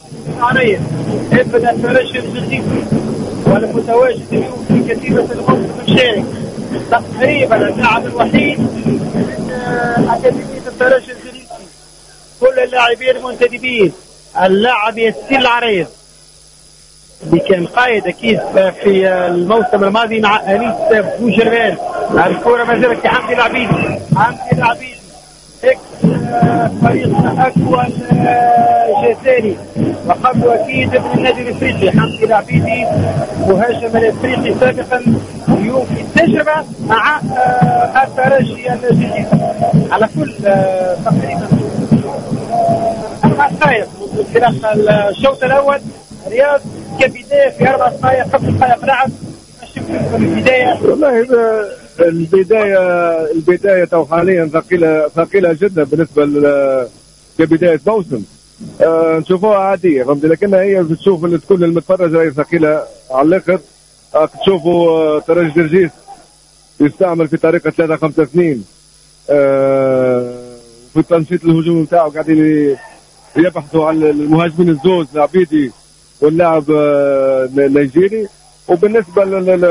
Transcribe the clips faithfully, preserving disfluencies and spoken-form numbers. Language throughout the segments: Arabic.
العريض ابن الترجي الجديد والمتواجد اليوم في كتيبة الموسم الشارك تقريبا اللاعب الوحيد من أكاديمية الترجي الجديد. كل اللاعبين منتدبين. اللاعب ياسين العريض اللي كان قائد اكيد في الموسم الماضي مع انيس بوجرمان. الكرة ما زالت لحمدي العبيدي. حمدي العبيدي اكس فريقنا اكبر جزائري وقبل اكيد ابن النادي الافريقي. حمدي العبيدي مهاجم الافريقي سابقا اليوم في التجربه مع الترجي الجديد. على كل تقريبا اربع دقائق انطلاق الشوط الاول. رياض كبدايه في اربع دقائق خمس دقائق لعب. البدايه والله البدايه البدايه تو حاليا ثقيله ثقيله جدا بالنسبه كبدايه موسم. آه نشوفوها عاديه فهمت، لكنها هي بتشوف اللي تكون المتفرج راهي ثقيله على الاخر. آه تشوفوا ترجي جرجيس يستعمل في طريقه ثلاثة خمسة اثنين. آه في التنشيط الهجومي نتاعو قاعدين يبحثوا على المهاجمين الزوز العبيدي واللاعب النيجيري. وبالنسبه لل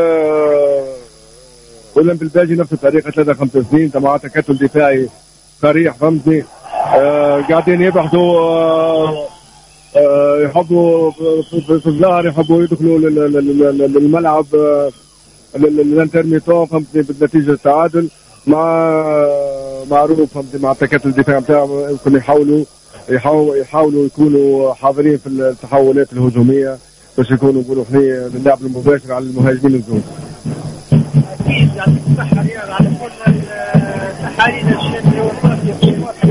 ولم بالباجي نفس الطريقه ثلاثة خمسة اثنين مع تكتل دفاعي صريح فهمتني. آه قاعدين يبحثوا آه آه يحبوا في الظهر يحبوا يدخلوا للملعب الانترميتون فهمتني بالنتيجه التعادل مع معروف فهمتني مع تكتل الدفاع نتاعهم. يمكن يحاولوا يحاولوا يحاولوا يكونوا حاضرين في التحولات الهجوميه باش يكونوا نقولوا احنا اللعب المباشر على المهاجمين الزوج. اكيد يعطيك الصحه رياض على كل التحاليل الشامله والوافيه في الوقت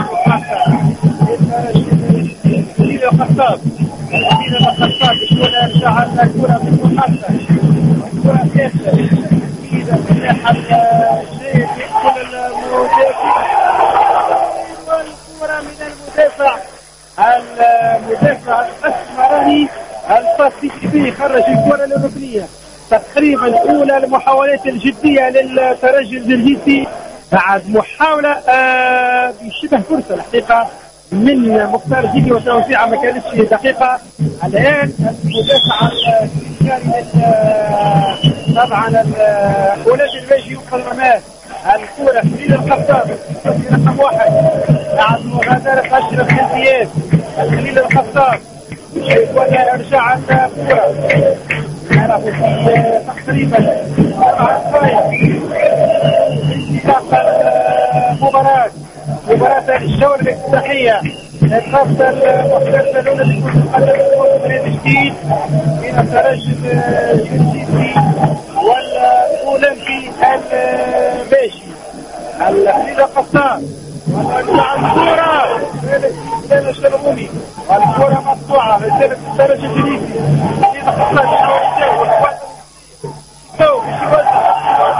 الذي الخطاب الذين الخطاب يكون يرجع الكره في المحطه الكره كافيه اذا فتح الشيء كل المدافع والكره من المدافع المدافع الاسمراني الفاسيكي به خرج الكره للركنيه. تقريبا اولى المحاولات الجديه للترجي الجرجيسي بعد محاوله آه بشبه فرصه الحقيقه من مختار جيدي وتوزيعها ما كانتش دقيقه. الان المدافع السكري طبعا اولاد الواجي ينقل رماه الكره خليل الخطاب رقم واحد بعد مغادره اشرف الامتياز. خليل الخطاب ولا ارجع الكره نعرفوا في تقريبا اربع دقائق مباراه مباراه الجوله الافتتاحيه الخاصه المحترفه الاولى اللي تكون تقدم الموسم الجديد من الترجي الجنسيسي والاولمبي الباشي. خليل القطان ورجع الكره لسلام الشربوني والكره مقطوعه رساله الترجي الجنسيسي. خليل القطان يحاول يجاوب تو باش يوزع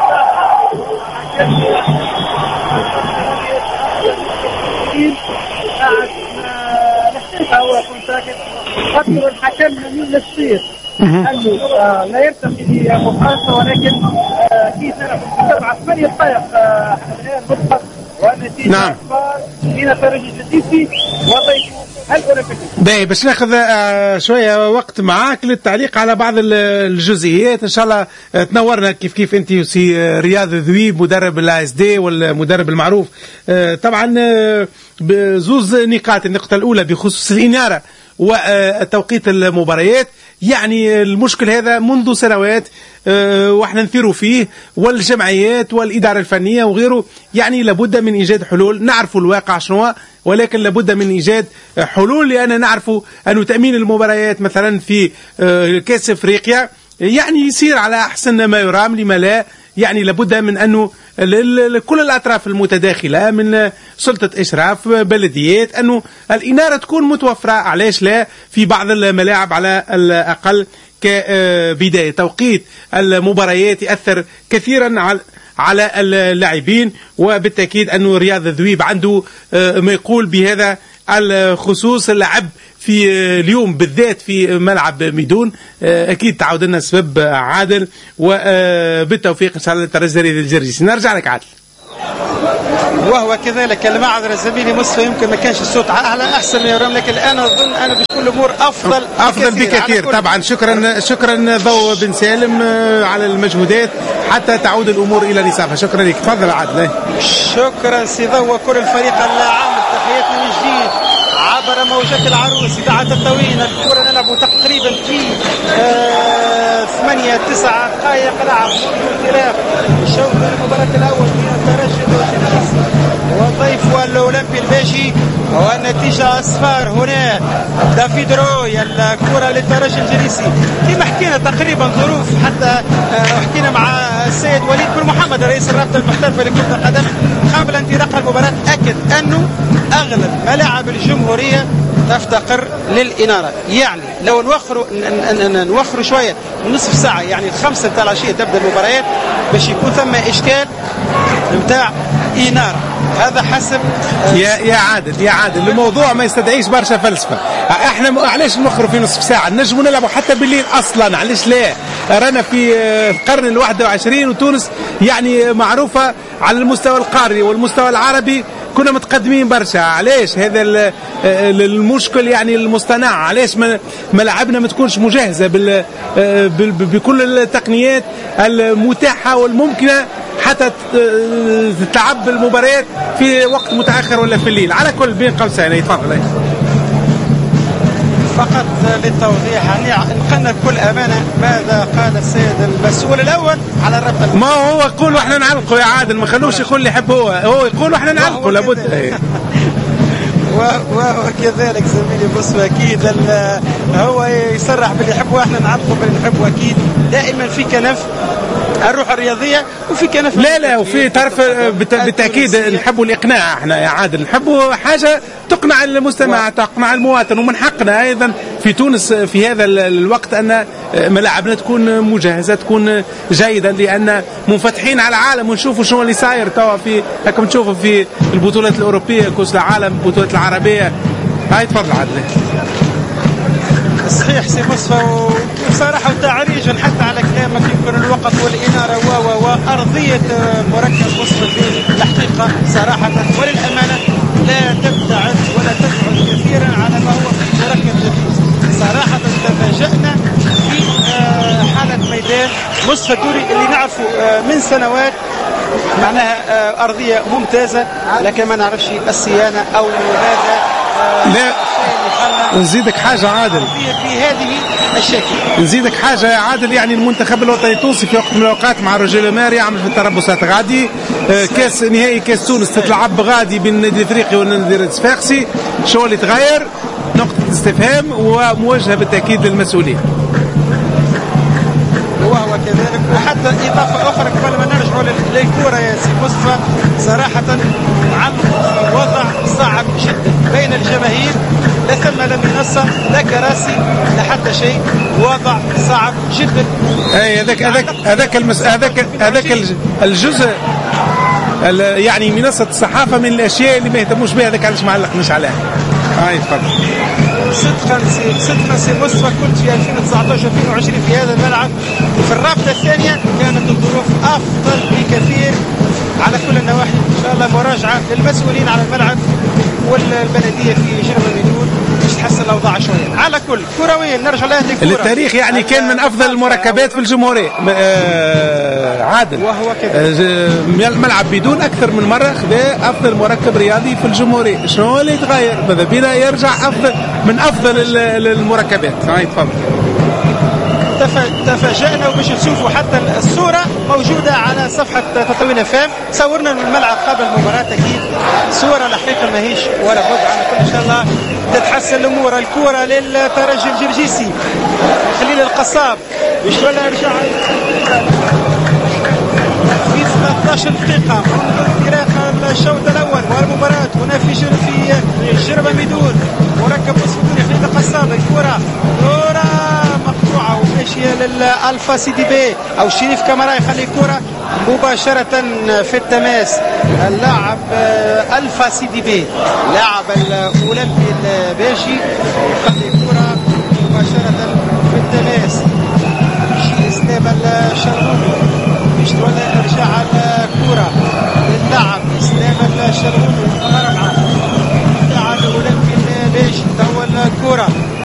هو كنت ساكت أكثر الحكم من الشيخ أنه آه لا يرتقي لمقاصة ولكن أكيد أنا كنت سبعة ثمانية دقائق الآن مضبط والنتيجة نعم من الترجي الجديسي وضيفه الأولمبيكي. باهي باش ناخذ آه شويه وقت معاك للتعليق على بعض الجزئيات ان شاء الله. آه تنورنا كيف كيف انت وسي رياض ذويب مدرب الاي اس دي والمدرب المعروف. آه طبعا آه بزوز نقاط. النقطه الاولى بخصوص الاناره وتوقيت المباريات. يعني المشكل هذا منذ سنوات أه واحنا نثيروا فيه والجمعيات والإدارة الفنية وغيره. يعني لابد من إيجاد حلول. نعرف الواقع شنو ولكن لابد من إيجاد حلول لأن نعرف أن تأمين المباريات مثلا في أه كأس أفريقيا يعني يصير على أحسن ما يرام. لما لا يعني لابد من أنه كل الأطراف المتداخلة من سلطة إشراف بلديات أنه الإنارة تكون متوفرة. علاش لا في بعض الملاعب على الأقل كبداية. توقيت المباريات يأثر كثيرا على على اللاعبين وبالتأكيد أنه رياض الذويب عنده ما يقول بهذا الخصوص. اللعب في اليوم بالذات في ملعب ميدون أكيد تعود لنا سبب عادل وبالتوفيق إن شاء الله للترجي الجرجيسي. نرجع لك عادل. وهو كذلك المعذرة زميلي مصطفى، يمكن ما كانش الصوت على احسن يا رام، لكن انا اظن انا بكل الامور افضل افضل بكثير. طبعا شكرا شكرا ضوء بن سالم على المجهودات حتى تعود الامور الى نصابها. شكرا لك. تفضل عادل. شكرا سي ضوء، كل الفريق العامل تحياتنا من جديد عبر موجات العروس إذاعة الطوينة. الكرة نلعب تقريبا في آه ثمانية تسعة دقائق لعب منذ انطلاق الشوط المباراة الأول بين الترجي والجرجيسي وضيفه الأولمبي الباشي، والنتيجة أصفار هنا. دافيد روي الكرة للترجي الجرجيسي كما حكينا تقريبا ظروف، حتى آه حكينا مع السيد وليد بن محمد رئيس الرابطة المحترفة لكرة القدم قبل انطلاق المباراة، أكد أنه أغلب ملاعب الجمهورية تفتقر للإنارة. يعني لو نوخروا نوخروا شوية نصف ساعة، يعني الخمسة تاع العشية تبدأ المباريات باش يكون ثم إشكال نتاع إنارة. هذا حسب يا يا عادل يا عادل الموضوع ما يستدعيش برشا فلسفة. احنا علاش نوخروا في نصف ساعة؟ نجموا نلعبوا حتى بالليل أصلا، علاش لا؟ رانا في القرن الواحد وعشرين وتونس يعني معروفة على المستوى القاري والمستوى العربي كنا متقدمين برشا. علاش هذا المشكل يعني المصطنع؟ علاش ملاعبنا ما تكونش مجهزة بكل التقنيات المتاحة والممكنة حتى تلعب المباريات في وقت متأخر ولا في الليل؟ على كل بين قوسين. يتفضل. فقط للتوضيح يعني نقلنا بكل امانه ماذا قال السيد المسؤول الاول على الرابطه. ما هو يقول واحنا نعلقوا يا عادل، ما خلوش يقول اللي يحب هو، هو يقول واحنا نعلقوا لابد. وكذلك زميلي مصطفى اكيد هو يصرح باللي يحب واحنا نعلقوا باللي نحبه. اكيد دائما في كنف الروح الرياضيه وفي كنف لا لا وفي طرف بالتاكيد نحبوا الاقناع. احنا يا عادل نحبوا حاجه تقنع المستمع تقنع المواطن، ومن حقنا ايضا في تونس في هذا الوقت ان ملاعبنا تكون مجهزه تكون جيده، لان منفتحين على العالم ونشوفوا شنو اللي صاير توا في هكا نشوفوا في البطولات الاوروبيه كاس العالم البطولات العربيه. هاي تفضل عادل. صحيح سي مصطفى، وصراحة وتعريجا حتى على كلامك يمكن الوقت والإنارة و وأرضية مركب مصطفى الحقيقة صراحة وللأمانة لا تبتعد ولا تبعد كثيرا على ما هو في مركب جديد. صراحة تفاجأنا في حالة ميدان مصطفى الدوري اللي نعرفه من سنوات، معناها أرضية ممتازة، لكن ما نعرفش الصيانة أو هذا. لا نزيدك حاجة عادل في هذه الشكل. نزيدك حاجة يا عادل، يعني المنتخب الوطني التونسي في وقت من الأوقات مع روجيه ماري يعمل في التربصات غادي كاس نهائي كاس تونس تتلعب غادي بين النادي الافريقي والنادي الصفاقسي. شو اللي تغير؟ نقطة استفهام وموجهة بالتأكيد للمسؤولين. وهو كذلك. وحتى إضافة أخرى قبل ما نرجعوا للكرة يا سي مصطفى، صراحة عن وضع صعب جدا بين الجماهير، لا ثم لا منصة لا كراسي لا حتى شيء، وضع صعب جدا. اي هذاك هذاك هذاك المس... هذاك هذاك الجزء يعني منصة الصحافة من الأشياء اللي ما يهتموش بها، هذاك علاش ما علقناش عليها. هاي تفضل. صدقا سي صدقا سي مصطفى كنت في ألفين وتسعطاش ألفين وعشرين في هذا الملعب في الرابطة الثانية، كانت الظروف أفضل بكثير على كل النواحي. إن شاء الله مراجعة للمسؤولين على الملعب والبلدية في جنوب الميدون باش تحسن الأوضاع شوية. على كل كرويا نرجع لأهل الكرة. التاريخ يعني كان من أفضل المركبات في الجمهورية. آه عادل وهو كذا آه ملعب بدون أكثر من مرة خذا أفضل مركب رياضي في الجمهورية. شنو اللي يتغير؟ ماذا بينا يرجع أفضل من أفضل المركبات. هاي تفضل. تفاجأنا وباش نشوفوا حتى الصورة موجودة على صفحة تطوين فام، صورنا من الملعب قبل المباراة. أكيد صورة الحقيقة ماهيش ولا بد، على كل إن شاء الله تتحسن الأمور. الكرة للترجي الجرجيسي، خليل القصاب يشتغل يرجع في ثلاثطاش دقيقة منذ انطلاق الشوط الأول والمباراة هنا في في جربة ميدون. مركب مصطفى خليل القصاب، الكرة كرة مقطوعة وماشية للألفا سي دي بي أو الشريف كامارا يخلي الكرة مباشرة في التماس. اللاعب ألفا سي دي بي لاعب الأولمبي الباشي يخلي الكرة مباشرة في التماس. يجي إسلام الشربوني يشتغل إرجاع الكرة للاعب إسلام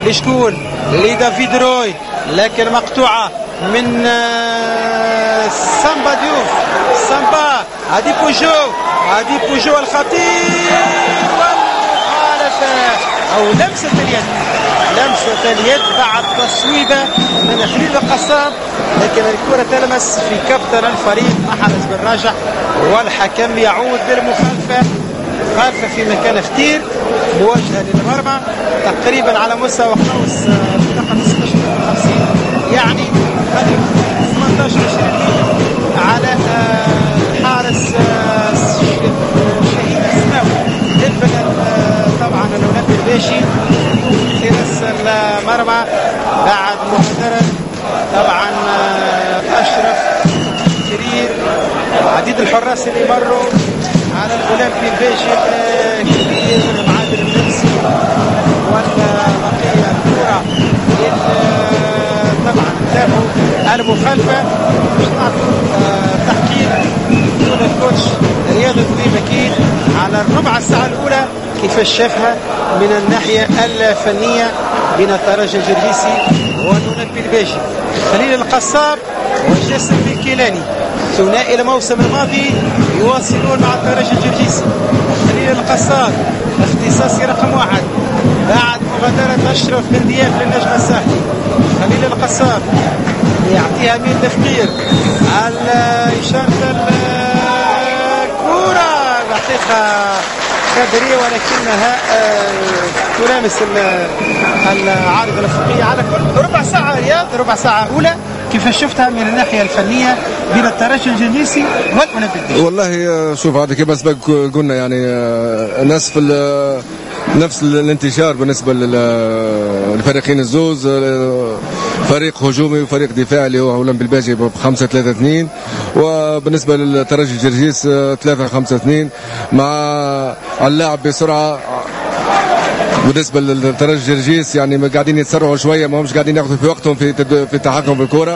لشكون؟ لدافيد روي، لكن مقطوعة من سامبا ديوف. سامبا هادي بوجو، هادي بوجو الخطير والمخالفة أو لمسة اليد، لمسة اليد بعد تصويبة من خليل القصاب، لكن الكرة تلمس في كابتن الفريق محرز بن راجح، والحكم يعود بالمخالفة. مخالفة في مكان اختير موجهة للمرمى تقريبا على مستوى قوس منطقة ستة عشر وخمسين، يعني ثمانية عشر عشرين على الحارس شهيد السماوي للبدن طبعا الأولمبي الباشي في راس المرمى بعد مهدرة طبعا أشرف كرير عديد الحراس اللي مروا على الأولمبي الباشي كبير معادل النمسي والبقية الكرة طبعا انتهوا المخالفة. مش نعطوا تحكيم دون الكوتش رياض الدويب أكيد على الربع الساعة الأولى كيف شافها من الناحية الفنية بين الترجي الجرجيسي والأولمبي الباشي. خليل القصاب وجاسم الكيلاني ثنائي الموسم الماضي يواصلون مع الترجي الجرجيسي. خليل القصاب اختصاصي رقم واحد بعد مغادرة أشرف بن دياب للنجم الساحلي. خليل القصاب يعطيها مين تفكير على إشارة الكرة دقيقة قدرية ولكنها تلامس العارضة الأفقية. على كل ربع ساعة رياض، ربع ساعة أولى كيف شفتها من الناحية الفنية بين الترجي الجرجيسي والأولمبي الباشي؟ والله شوف هذا كما سبق قلنا يعني ناس في نفس الانتشار بالنسبة للفريقين الزوز، فريق هجومي وفريق دفاعي اللي هو أولمبي الباشي بخمسة ثلاثة اثنين، وبالنسبة للترجي الجرجيس ثلاثة خمسة اثنين مع اللاعب بسرعة. بالنسبه للترجي الجرجيس يعني قاعدين يتسرعوا شويه، ما همش قاعدين ياخذوا في وقتهم في في التحكم بالكره.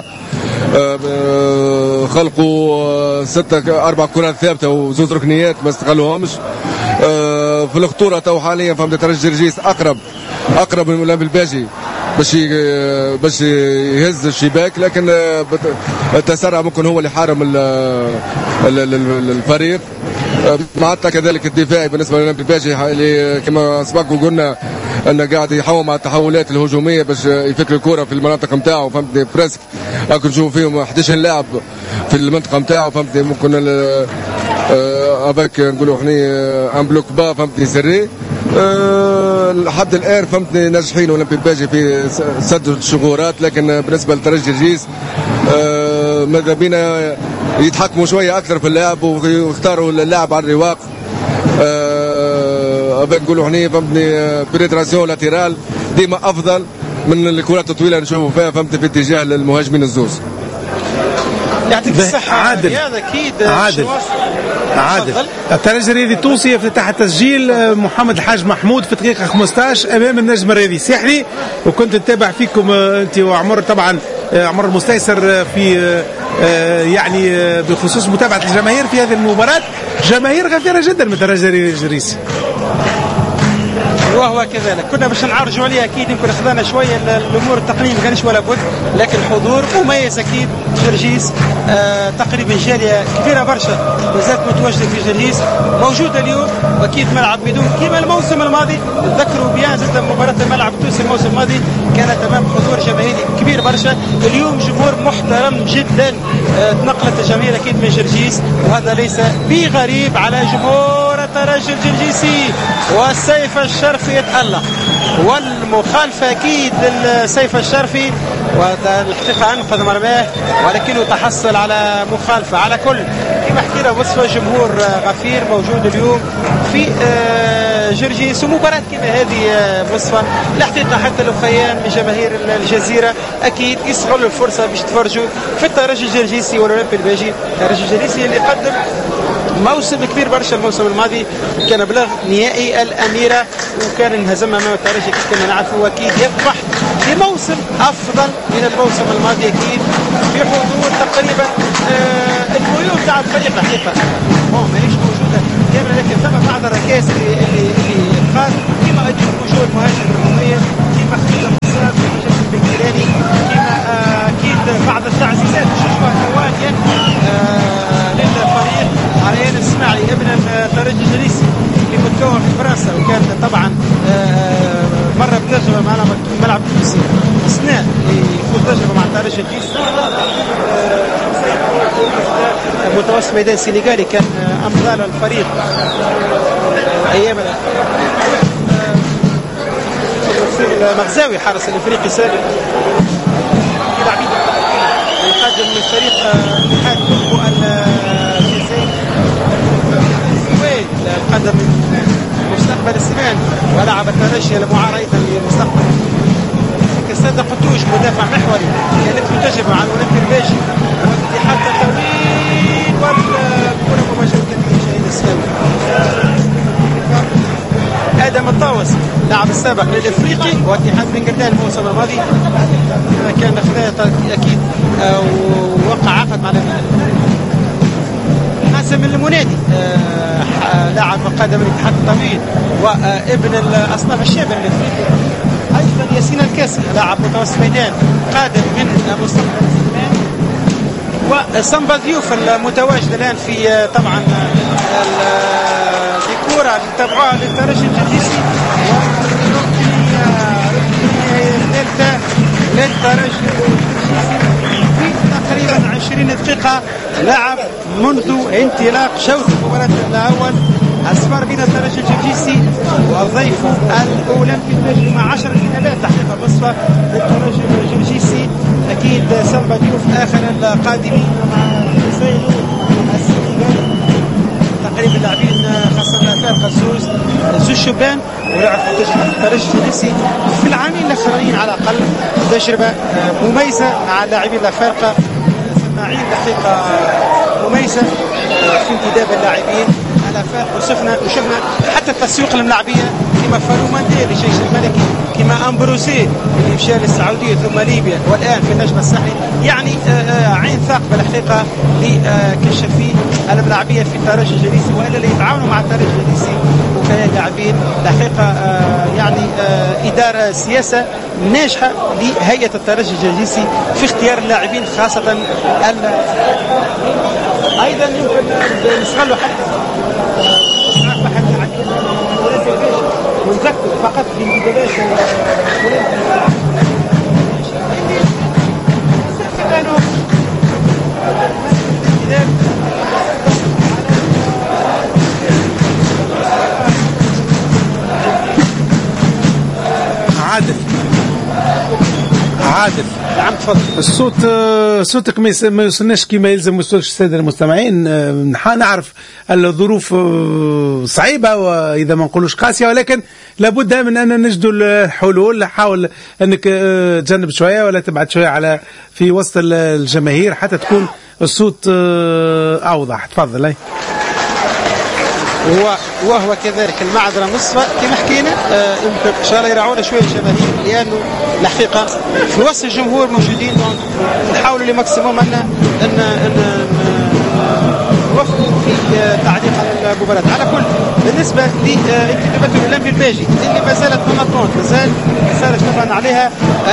خلقوا ستة أربع كرات ثابته وزوز ركنيات ما استغلوهمش. في الخطوره تو حاليا فهمت الترجي الجرجيس اقرب اقرب من الأولمبي الباشي باش باش يهز الشباك، لكن التسرع ممكن هو اللي حارم الفريق. معدل كذلك الدفاعي بالنسبه للأولمبي الباشي اللي كما سبق وقلنا انه قاعد يحاول مع التحولات الهجوميه باش يفكر الكره في المناطق نتاعو، فهمتني بريسك راكم تشوفوا فيهم احد عشر لاعب في المنطقه نتاعو، فهمتني ممكن افاك نقولوا احنا ان بلوك با فهمتني سري. أه لحد الان فهمتني ناجحين الأولمبي الباشي في سد الشغورات، لكن بالنسبه للترجي الجرجيس أه ماذا بينا يتحكموا شويه اكثر في اللعب ويختاروا اللاعب على الرواق. أه نقولوا احنا فهمتني بريتراسيون لاتيرال ديما افضل من الكرات الطويله نشوفوا فيها فهمتني في اتجاه المهاجمين الزوز. يعطيك الصحة عادل. هذا أكيد عادل عادل الترجي الرياضي التونسي افتتح التسجيل محمد الحاج محمود في دقيقة خمسة عشر أمام النجم الرياضي الساحلي، وكنت نتابع فيكم أنت وعمر طبعا عمر المستيسر في يعني بخصوص متابعة الجماهير في هذه المباراة. جماهير غفيرة جدا من الترجي الجرجيسي وهو كذلك. كنا باش نعرجوا عليه اكيد يمكن خذانا شويه الامور التقنيه ما كانش ولا بد، لكن الحضور مميز اكيد. جرجيس آه تقريبا جاليه كبيره برشا وزادت متواجده في جرجيس موجوده اليوم، واكيد ملعب ميدون كما الموسم الماضي. تذكروا بيان زاد مباراه الملعب التونسي الموسم الماضي كانت امام حضور جماهيري كبير برشا. اليوم جمهور محترم جدا. آه تنقلت الجماهير اكيد من جرجيس، وهذا ليس بغريب على جمهور الترجي الجرجيسي. والسيف الشرفي يتألق والمخالفة أكيد للسيف الشرفي، والحقيقة أنقذ مرماه ولكنه تحصل على مخالفة. على كل كما حكينا وصفة جمهور غفير موجود اليوم في جرجيس، ومباراة كما هذه وصفة الحقيقة حتى لو خيام من جماهير الجزيرة أكيد يستغلوا الفرصة باش تفرجوا في الترجي الجرجيسي والأولمبي الباشي. الترجي الجرجيسي اللي قدم موسم كبير برشا الموسم الماضي، كان بلغ نهائي الأميرة وكان انهزم امام الترجي كما نعرفوا، واكيد يطمح لموسم افضل من الموسم الماضي اكيد في حضور تقريبا آه البيوت تاع الفريق. الحقيقه ماهيش موجوده كامله، لكن ثم بعض الركائز اللي اللي اللي قال كما وجود المهاجم المميز مخرج مصاب مجد البنكراني كما اكيد بعض التعزيزات شوفها ثواني للفريق علي الاسماعيلي ابن الترجي الجنيسي اللي متكون في فرنسا وكان طبعا مره بتجربه معنا في ملعب تونسي اثناء يفوز تجربه مع الترجي الجنيسي متوسط ميدان السنغالي كان امضى الفريق ايام المغزاوي حارس الافريقي السابق يقدم من فريق اتحاد كونغو الجزائري قدم مستقبل السمان ولعب الترجي المعار ايضا للمستقبل كساد قطوش مدافع محوري كانت له تجربه مع الاولمبي الباجي والاتحاد الطويل والكره مباشره في شاهين السماوي ادم الطاوس لاعب السابق للافريقي واتحاد بنغردان الموسم الماضي كان خلال اكيد ووقع عقد مع حاسم المنادي لاعب قادم الاتحاد الطويل وابن الاصناف الشاب الافريقي ايضا ياسين الكاسي لاعب متوسط ميدان قادم من مستقبل السمان وسامبا ضيوف المتواجد الان في طبعا الكوره اللي تابعوها للترجي الجنيسي ثالثه للترجي في تقريبا عشرين دقيقه لعب منذ انطلاق شوط المباراه الاول أسفر بين الترجي الجنيسي وضيف الأولمبي الباجي مع عشر انهالات تحقيق بصفة للترجي الجنيسي أكيد سامبا ضيوف آخر القادمين مع سيلو السنغالي تقريبا اللاعبين خاصة فارق الزوز زوج شبان ولعب الترجي الجنيسي في العامين الأخرين على الأقل تجربة مميزة مع اللاعبين الأفارقة سماعين دقيقة مميزة في انتداب اللاعبين وشفنا وشفنا حتى التسويق الملاعبيه كما فالو مانديل لجيش الملكي كما امبروسي اللي مشى للسعوديه ثم ليبيا والان في النجم الساحلي يعني عين ثاقبه الحقيقه لكشفي الملاعبيه في الترجي الجنيسي والا اللي يتعاونوا مع الترجي الجنيسي وكان لاعبين الحقيقه يعني اداره سياسه ناجحه لهيئه الترجي الجنيسي في اختيار اللاعبين خاصه ايضا يمكن نستغلوا حتى ونذكر فقط بانتدابات عادل عادل نعم تفضل. الصوت صوتك ما يوصلناش كما يلزم وصول الساده المستمعين. نعرف الظروف صعيبه واذا ما نقولوش قاسيه ولكن لابد من ان نجد الحلول. حاول انك تجنب شويه ولا تبعد شويه على في وسط الجماهير حتى تكون الصوت اوضح. تفضل. اي وهو كذلك المعذرة نصفة كما حكينا يمكن ان شاء الله يراعونا شويه الجماهير لانه الحقيقه في وسط الجمهور موجودين نحاولوا لماكسيموم ان ان ان نوفقوا في تعليق المباراه. على كل بالنسبه لانتدابات الاولمبي الباجي اللي ما زالت منطقه ما زال صارت طبعا عليها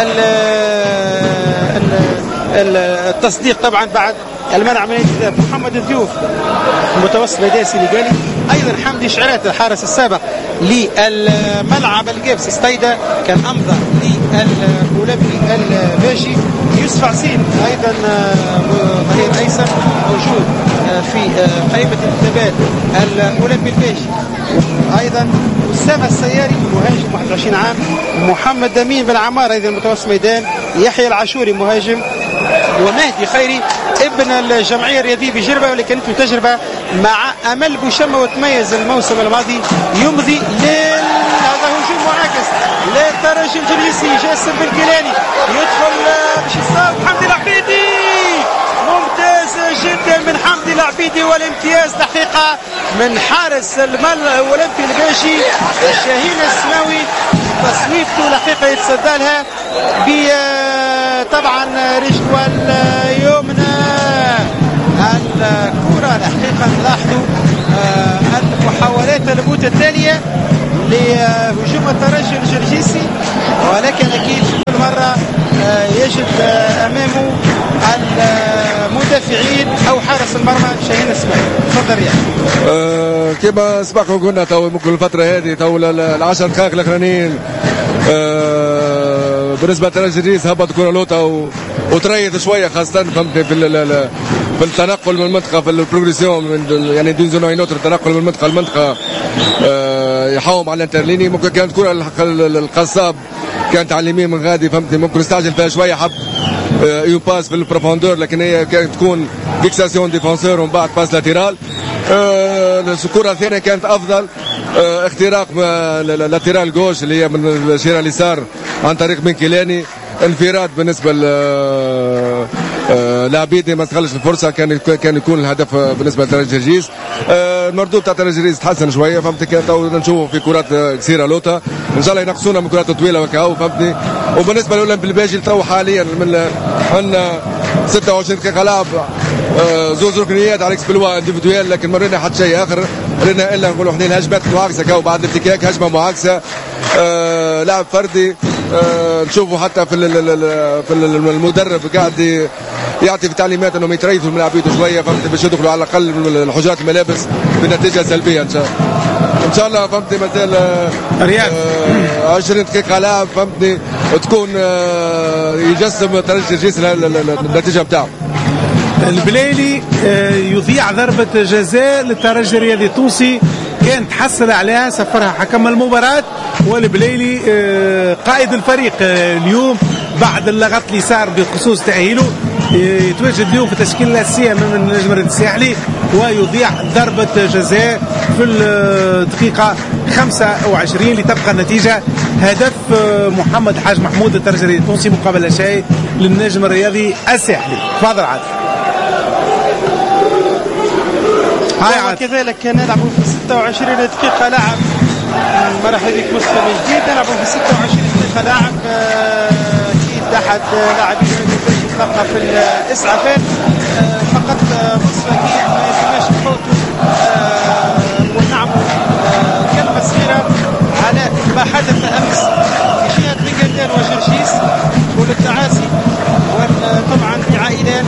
التصديق طبعا بعد المنع من الانتداب. محمد الضيوف متوسط ميدان السنغالي ايضا حمدي شعرات الحارس السابق للملعب الجبس استيدا كان امضى للاولمبي الباجي. يوسف عسين ايضا ظهير ايسر موجود في قائمه الانتدابات الاولمبي الباجي. ايضا اسامه السياري مهاجم واحد وعشرين عام. محمد امين بن عمار ايضا متوسط ميدان. يحيى العاشوري مهاجم. ومهدي خيري ابن الجمعيه الرياضيه بجربه واللي كانت له تجربه مع امل بوشمه وتميز الموسم الماضي. يمضي لل هذا هجوم معاكس للترجي الجنيسي. جاسم بالكيلاني يدخل باش يصاب حمدي العبيدي. ممتاز جدا من حمدي العبيدي والامتياز دقيقه من حارس الاولمبي الباجي الشاهين السماوي. تصويبته دقيقه يتصدى لها ب طبعا رجله اليمنى. الكرة الحقيقة نلاحظوا محاولات المتتالية لهجوم الترجي الجرجيسي، ولكن أكيد في كل مرة يجد أمامه المدافعين أو حارس المرمى شاهين اسماعيل. تفضل رياض. أه كما سبق وقلنا تو ممكن الفترة هذه تو العشر دقائق الأخرانيين أه بالنسبة للترجي الجرجيسي هبط كرة لوطا وتريث شوية، خاصة فهمتني في في التنقل من المنطقة في البروجريسيون من يعني دون زون اي نوتر، التنقل من المنطقة للمنطقة أه يحاوم على الانترليني. ممكن كانت كرة القصاب كانت على اليمين من غادي فهمتني، ممكن استعجل فيها شوية، حب يو باس في البروفوندور، لكن هي كانت تكون فيكساسيون ديفونسور ومن بعد باس لاتيرال. الكرة الثانية كانت أفضل، اه اختراق لاتيرال جوش اللي هي من الشيرة اليسار عن طريق بن كيلاني، انفراد بالنسبة ل لعبيدي ما استغلش الفرصه، كان كان يكون الهدف بالنسبه للترجي الجرجيس. المردود تاع الترجي الجرجيس تحسن شويه فهمتني، كان تو نشوفوا في كرات قصيره لوطا، ان شاء الله ينقصونا من كرات طويله وكاو فهمتني. وبالنسبه للاولمبي الباجي تو حاليا من عندنا ستة وعشرين دقيقه لعب، زوز ركنيات على اكسبلوا انديفيدويال، لكن ما رينا حتى شيء اخر، رينا الا نقولوا احنا هجمات معاكسه كاو بعد الافتكاك هجمه معاكسه، أه لعب فردي. أه نشوفوا حتى في في المدرب قاعد يعطي في تعليمات انهم يتريثوا الملاعبين شويه فهمت باش يدخلوا على الاقل من حجرات الملابس بنتيجه سلبيه ان شاء الله. ان شاء الله فهمتني مازال رياض أه عشرين دقيقه لعب فهمتني تكون أه يجسم ترجي الجرجيس النتيجه بتاعه. البليلي يضيع ضربة جزاء للترجي الرياضي التونسي، كان تحصل عليها سفرها حكم المباراة، والبليلي قائد الفريق اليوم بعد اللغط اللي صار بخصوص تأهيله يتواجد اليوم في التشكيلة الأساسية أمام النجم الرياضي الساحلي، ويضيع ضربة جزاء في الدقيقة خمسة وعشرين لتبقى النتيجة هدف محمد حاج محمود الترجي الرياضي التونسي مقابل لا شيء للنجم الرياضي الساحلي. تفضل عاد. هاي كذلك نلعب في ستة وعشرين دقيقة لعب، مرحبا بك مصطفى من جديد. نلعب في ستة وعشرين دقيقة لعب، أكيد أحد لاعبين يتلقى في الإسعافات، فقط مصطفى أكيد ما يتماش بفوته ونعمل كلمة صغيرة على ما حدث أمس في جهة بنغردان وجرجيس، وللتعازي وطبعا لعائلات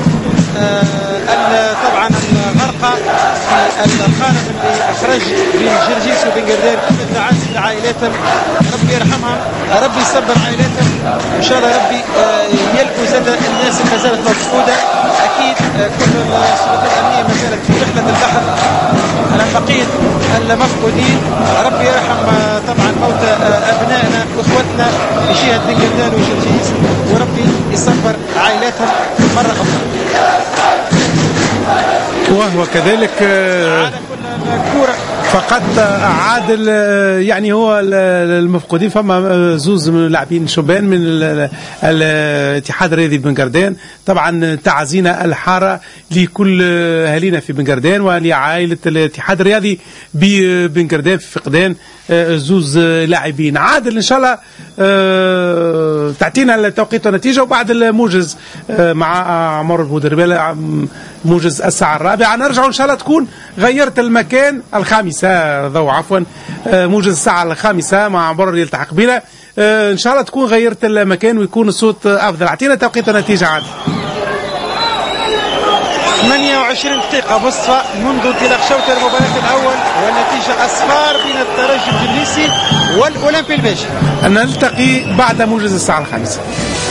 طبعا الغرقى في القارب اللي اخرج بين جرجيس وبنغردان، كل التعازي لعائلاتهم، ربي يرحمهم، ربي يصبر عائلاتهم، ان شاء الله ربي يلقوا زاد الناس اللي ما زالت مفقوده. اكيد كل السلطات الامنيه ما زالت في رحله البحث على بقيه المفقودين، ربي يرحم طبعا موتى ابنائنا واخوتنا في جهه بنغردان وجرجيس، وربي يصبر عائلاتهم مره اخرى. وهو كذلك فقط عادل يعني هو المفقودين فما زوز من اللاعبين شبان من الاتحاد الرياضي بنغردان. طبعا تعزينا الحاره لكل اهالينا في بنغردان ولعائله الاتحاد الرياضي ببنغردان في فقدان زوز لاعبين. عادل ان شاء الله تعطينا التوقيت والنتيجه وبعد الموجز مع عمر بودربالة موجز الساعه الرابعه نرجع ان شاء الله تكون غيرت المكان الخامسه ضو عفوا موجز الساعه الخامسه مع عمر يلتحق بنا ان شاء الله تكون غيرت المكان ويكون الصوت افضل. اعطينا توقيت النتيجه عادل. ثمانية وعشرين دقيقة مصفى منذ انطلاق شوط المباراة الأول، والنتيجة أصفار بين الترجي التونسي والأولمبي الباجي. نلتقي بعد موجز الساعة الخامسة.